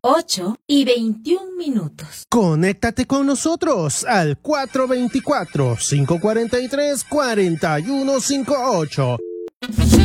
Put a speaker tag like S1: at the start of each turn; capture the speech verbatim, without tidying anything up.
S1: ocho y veintiún minutos.
S2: Conéctate con nosotros al cuatro dos cuatro, cinco cuatro tres, cuatro uno cinco ocho.